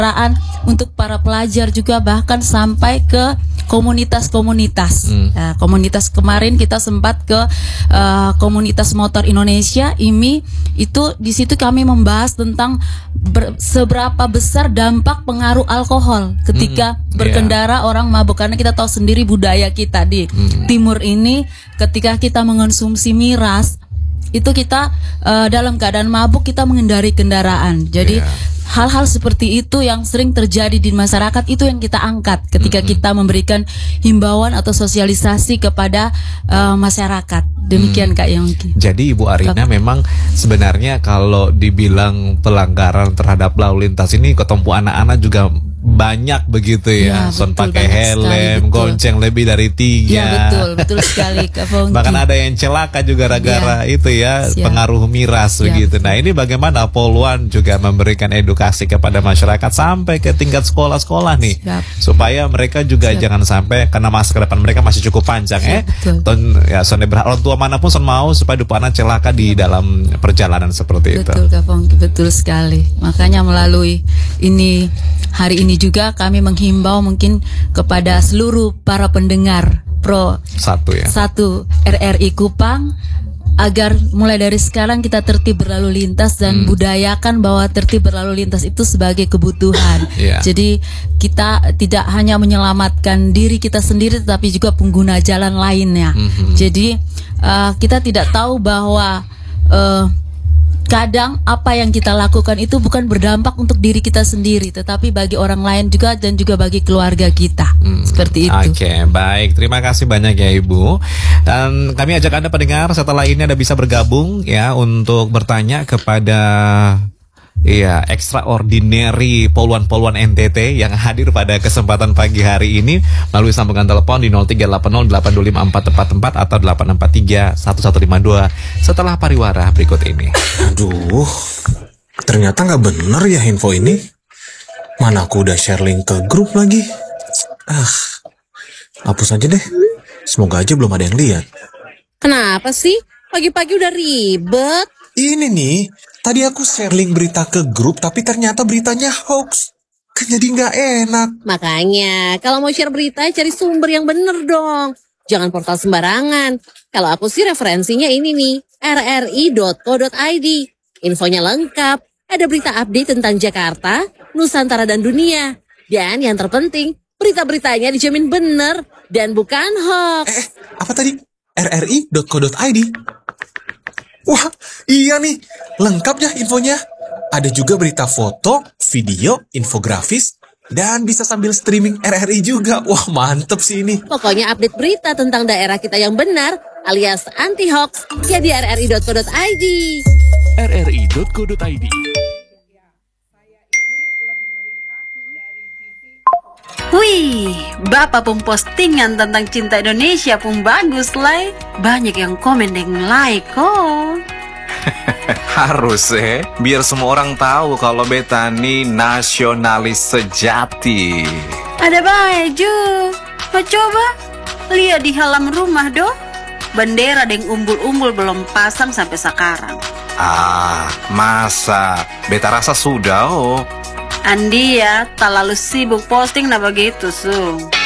untuk para pelajar juga, bahkan sampai ke komunitas-komunitas. Nah, komunitas kemarin kita sempat ke komunitas motor Indonesia IMI, itu di situ kami membahas tentang seberapa besar dampak pengaruh alkohol ketika berkendara orang mabuk, karena kita tahu sendiri budaya kita di timur ini, ketika kita mengonsumsi miras itu kita dalam keadaan mabuk kita mengendari kendaraan. Jadi hal-hal seperti itu yang sering terjadi di masyarakat, itu yang kita angkat ketika kita memberikan himbauan atau sosialisasi kepada masyarakat. Demikian Kak Yongki. Jadi Ibu Arina, memang sebenarnya kalau dibilang pelanggaran terhadap lalu lintas ini ketompo anak-anak juga banyak begitu ya. Son pakai helm, gonceng lebih dari 3. Ya betul sekali Kak Fongki. Bahkan ada yang celaka juga gara-gara itu ya, pengaruh miras begitu. Nah, ini bagaimana Poluan juga memberikan edukasi kepada masyarakat sampai ke tingkat sekolah-sekolah nih, supaya mereka juga jangan sampai, karena masa ke depan mereka masih cukup panjang son orang tua manapun son mau supaya dupa anak celaka di dalam perjalanan seperti itu. Betul Kak Fongki, betul sekali. Makanya melalui ini hari ini juga kami menghimbau mungkin kepada seluruh para pendengar Pro 1 RRI Kupang, agar mulai dari sekarang kita tertib berlalu lintas dan budayakan bahwa tertib berlalu lintas itu sebagai kebutuhan. Jadi kita tidak hanya menyelamatkan diri kita sendiri, tetapi juga pengguna jalan lainnya. Jadi kita tidak tahu bahwa kadang apa yang kita lakukan itu bukan berdampak untuk diri kita sendiri, tetapi bagi orang lain juga, dan juga bagi keluarga kita. Seperti itu. Oke, baik. Terima kasih banyak ya Ibu. Dan kami ajak Anda pendengar setelah ini Anda bisa bergabung ya untuk bertanya kepada extraordinary poluan-poluan NTT yang hadir pada kesempatan pagi hari ini melalui sambungan telepon di 0380825444 atau 8631152 setelah pariwara berikut ini. Aduh, ternyata nggak bener ya info ini. Mana aku udah share link ke grup lagi. Hapus aja deh. Semoga aja belum ada yang lihat. Kenapa sih? Pagi-pagi udah ribet. Ini nih, tadi aku share link berita ke grup, tapi ternyata beritanya hoax. Kan jadi nggak enak. Makanya, kalau mau share berita, cari sumber yang bener dong. Jangan portal sembarangan. Kalau aku sih referensinya ini nih, rri.co.id. Infonya lengkap, ada berita update tentang Jakarta, Nusantara, dan dunia. Dan yang terpenting, berita-beritanya dijamin bener dan bukan hoax. Apa tadi? rri.co.id? Wah, iya nih, lengkap ya infonya. Ada juga berita foto, video, infografis, dan bisa sambil streaming RRI juga. Wah, mantep sih ini. Pokoknya update berita tentang daerah kita yang benar, alias anti-hoax, ya di rri.co.id. rri.co.id. Wih, Bapak pun postingan tentang cinta Indonesia pun bagus lah. Banyak yang komen dan like kok. Harus biar semua orang tahu kalau beta nih nasionalis sejati. Ada baju. Mau coba? Lihat di halaman rumah doh. Bendera dan umbul-umbul belum pasang sampai sekarang. Masa? Beta rasa sudah Andi ya, terlalu sibuk posting nah begitu, Su.